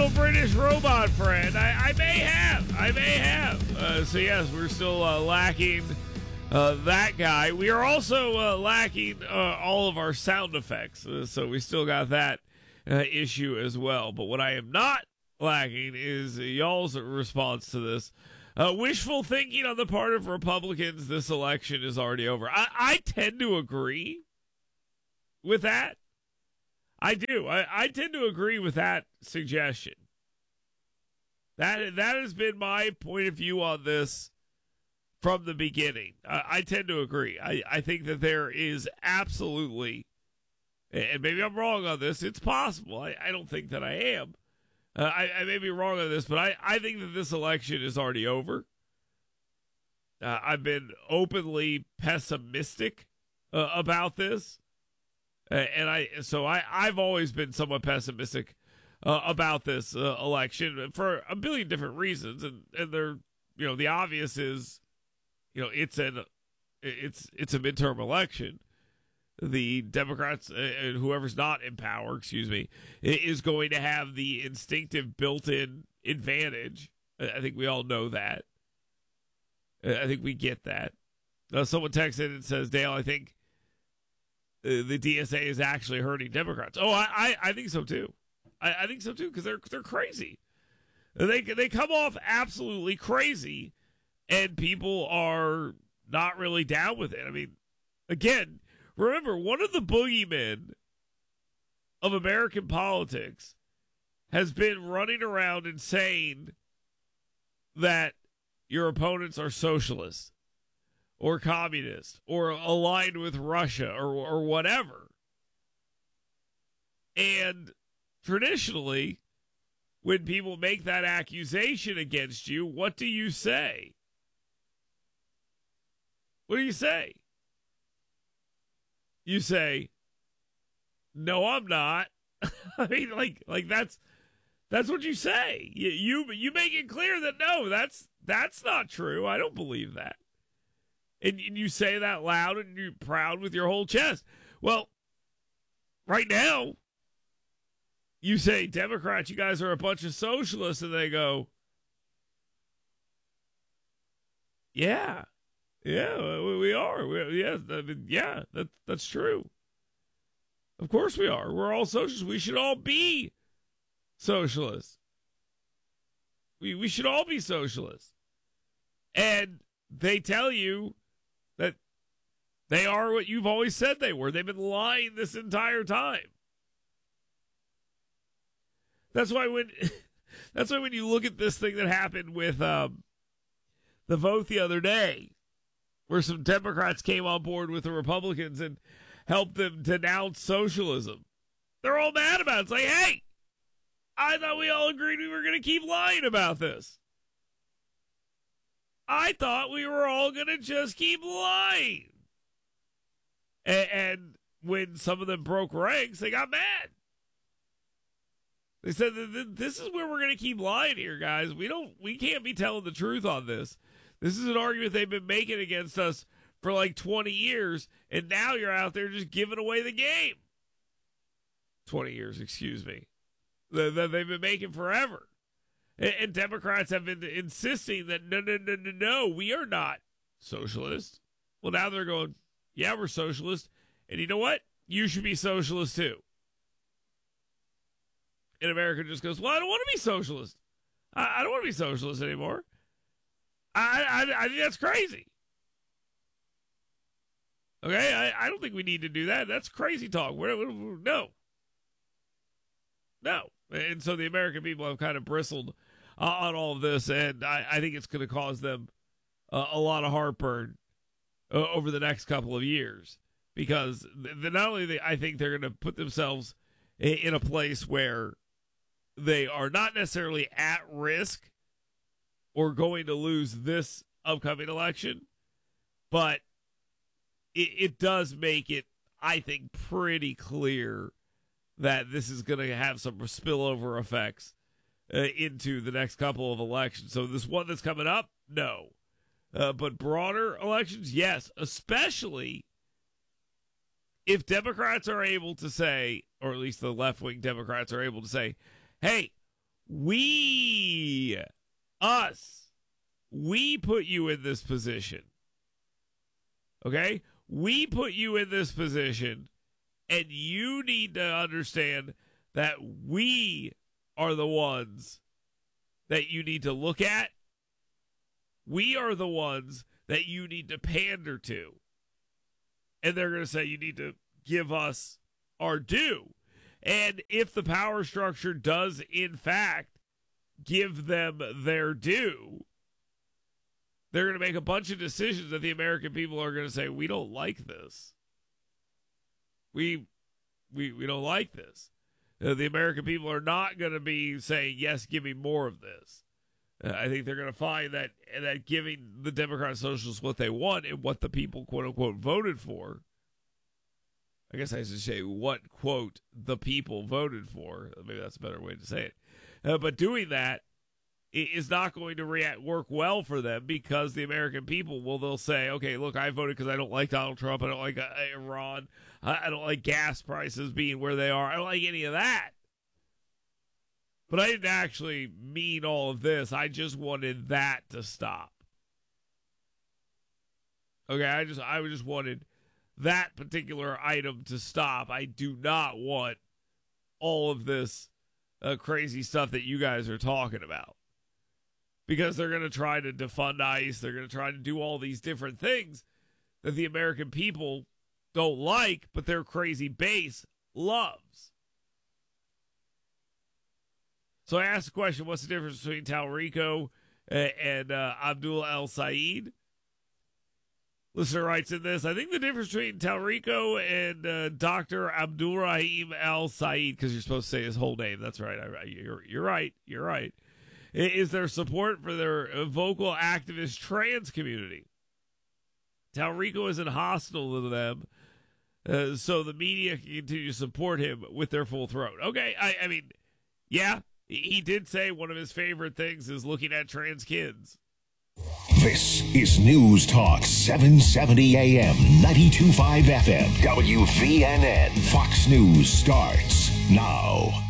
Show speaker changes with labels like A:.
A: little British robot friend. I may have. So yes, we're still lacking that guy. We are also lacking all of our sound effects. So we still got that issue as well. But what I am not lacking is y'all's response to this. Wishful thinking on the part of Republicans, this election is already over. I tend to agree with that. I do. I tend to agree with that suggestion. That has been my point of view on this from the beginning. I tend to agree. I think that there is absolutely, and maybe I'm wrong on this, it's possible. I don't think that I am. I may be wrong on this, but I think that this election is already over. I've been openly pessimistic about this. I've always been somewhat pessimistic about this election for a billion different reasons, and they're, the obvious is, it's a midterm election. The Democrats and whoever's not in power, is going to have the instinctive built-in advantage. I think we all know that. I think we get that. Someone texted and says, Dale, I think the DSA is actually hurting Democrats. Oh, I think so too. I think so too, because they're crazy. They come off absolutely crazy, and people are not really down with it. I mean, again, remember, one of the boogeymen of American politics has been running around and saying that your opponents are socialists or communist, or aligned with Russia, or whatever. And traditionally, when people make that accusation against you, what do you say? What do you say? You say, no, I'm not. I mean, like that's what you say. You make it clear that no, that's not true. I don't believe that. And you say that loud and you're proud with your whole chest. Well, right now, you say, Democrats, you guys are a bunch of socialists, and they go, yeah, we are. That's true. Of course we are. We're all socialists. We should all be socialists. We should all be socialists. And they tell you that they are what you've always said they were. They've been lying this entire time. That's why when you look at this thing that happened with the vote the other day, where some Democrats came on board with the Republicans and helped them denounce socialism, they're all mad about it. It's like, hey, I thought we all agreed we were going to keep lying about this. I thought we were all going to just keep lying. And when some of them broke ranks, they got mad. They said, this is where we're going to keep lying here, guys. We can't be telling the truth on this. This is an argument they've been making against us for like 20 years, and now you're out there just giving away the game. 20 years, excuse me. That they've been making forever. And Democrats have been insisting that no, we are not socialists. Well, now they're going, yeah, we're socialists. And you know what? You should be socialist too. And America just goes, well, I don't want to be socialist. I don't want to be socialist anymore. I think that's crazy. Okay? I don't think we need to do that. That's crazy talk. No. And so the American people have kind of bristled on all of this, and I think it's going to cause them a lot of heartburn over the next couple of years, because not only I think they're going to put themselves in a place where they are not necessarily at risk or going to lose this upcoming election, but it does make it, I think, pretty clear that this is going to have some spillover effects into the next couple of elections. So this one that's coming up, no. But broader elections, yes, especially if Democrats are able to say, or at least the left-wing Democrats are able to say, hey, we put you in this position. Okay? We put you in this position, and you need to understand that we are the ones that you need to look at. We are the ones that you need to pander to. And they're going to say you need to give us our due. And if the power structure does, in fact, give them their due, they're going to make a bunch of decisions that the American people are going to say, we don't like this. We don't like this. The American people are not going to be saying, yes, give me more of this. I think they're going to find that giving the Democrat and Socialists what they want and what the people, quote unquote, voted for. I guess I should say what, quote, the people voted for. Maybe that's a better way to say it. But doing that is not going to work well for them, because the American people they'll say, okay, look, I voted because I don't like Donald Trump. I don't like Iran. I don't like gas prices being where they are. I don't like any of that. But I didn't actually mean all of this. I just wanted that to stop. Okay, I just wanted that particular item to stop. I do not want all of this crazy stuff that you guys are talking about. Because they're going to try to defund ICE. They're going to try to do all these different things that the American people don't like, but their crazy base loves. So I asked the question, what's the difference between Talrico and Abdullah El-Sayed? Listener writes in this, I think the difference between Talrico and Dr. Abdulrahim El-Sayed, because you're supposed to say his whole name. That's right. You're right. You're right. Is their support for their vocal activist trans community. Talrico isn't hostile to them, so the media can continue to support him with their full throat. Okay, I mean, yeah, he did say one of his favorite things is looking at trans kids.
B: This is News Talk 770 AM, 92.5 FM, WVNN. Fox News starts now.